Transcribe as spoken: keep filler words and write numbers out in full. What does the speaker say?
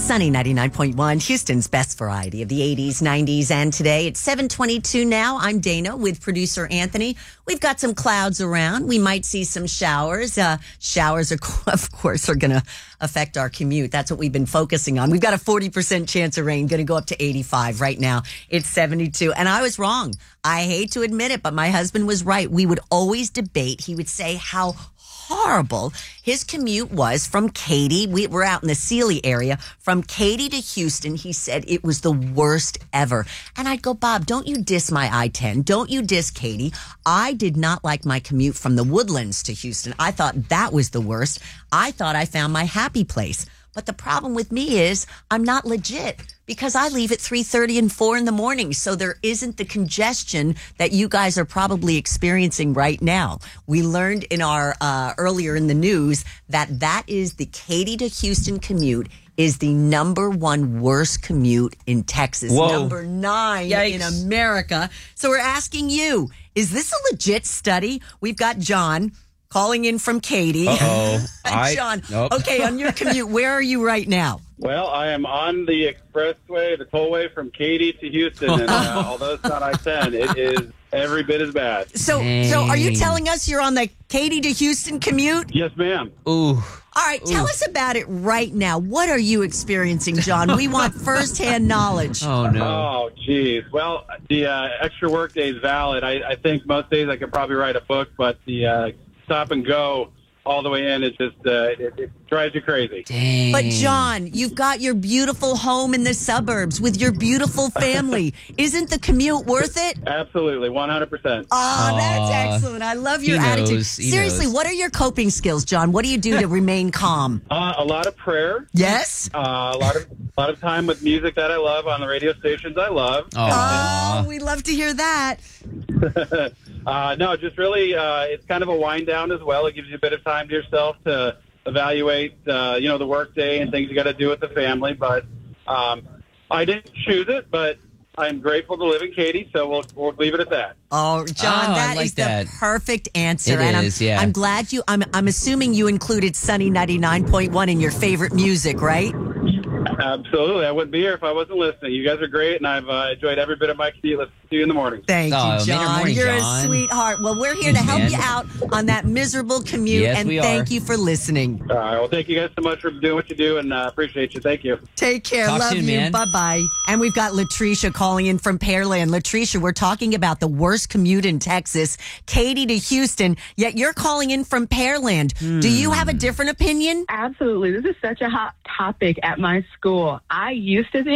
Sunny ninety-nine point one, Houston's best variety of the eighties, nineties, and today. It's seven twenty-two now. I'm Dana with producer Anthony. We've got some clouds around. We might see some showers. Uh, showers, are, of course, are going to affect our commute. That's what we've been focusing on. We've got a forty percent chance of rain, going to go up to eighty-five right now. It's seventy-two. And I was wrong. I hate to admit it, but my husband was right. We would always debate. He would say how horrible his commute was from Katy. We were out in the Sealy area. From Katy to Houston, he said it was the worst ever. And I'd go, Bob, don't you diss my I ten. Don't you diss Katy. I did not like my commute from the Woodlands to Houston. I thought that was the worst. I thought I found my happy place. But the problem with me is I'm not legit because I leave at three thirty and four in the morning. So there isn't the congestion that you guys are probably experiencing right now. We learned in our uh, earlier in the news that that is the Katy to Houston commute is the number one worst commute in Texas. Whoa. Number nine Yikes. in America. So we're asking you, is this a legit study? We've got John calling in from Katy. Uh-oh. I, John, nope. okay, on your commute, where are you right now? Well, I am on the expressway, the tollway from Katy to Houston, and uh, although it's not I ten, it is every bit as bad. So, so are you telling us you're on the Katy to Houston commute? Yes, ma'am. Ooh. All right, tell Ooh. us about it right now. What are you experiencing, John? We want firsthand knowledge. Oh, no. Oh, geez. Well, the uh, extra work day is valid. I, I think most days I could probably write a book, but the uh, stop and go all the way in, it just uh, it, it drives you crazy. Dang. But, John, you've got your beautiful home in the suburbs with your beautiful family. Isn't the commute worth it? Absolutely, one hundred percent. Oh, that's Aw. excellent. I love He your attitude. knows. He Seriously, knows. what are your coping skills, John? What do you do to remain calm? Uh, a lot of prayer, Yes? uh, a lot of a lot of time with music that I love on the radio stations I love. Aw. Oh, we love to hear that. uh, no, just really, uh, it's kind of a wind down as well. It gives you a bit of time to yourself to evaluate, uh, you know, the work day and things you got to do with the family. But um, I didn't choose it, but I'm grateful to live in Katy, so we'll, we'll leave it at that. Oh, John, Oh, I that like is that. the perfect answer. It and is, I'm, yeah. I'm glad you, I'm, I'm assuming you included Sunny ninety-nine point one in your favorite music, right? Absolutely. I wouldn't be here if I wasn't listening. You guys are great, and I've uh, enjoyed every bit of my commute. Listening to you in the morning. Thank Oh, you, made our John. morning, You're John. a sweetheart. Well, we're here to help man. you out on that miserable commute, Yes, and we thank are. you for listening. All right. Well, thank you guys so much for doing what you do, and uh, appreciate you. Thank you. Take care. Talk Love soon, you. man. Bye-bye. And we've got Latricia calling in from Pearland. Latricia, we're talking about the worst commute in Texas, Katy to Houston, yet you're calling in from Pearland. Do you have a different opinion? Absolutely. This is such a hot topic at my school. I used to think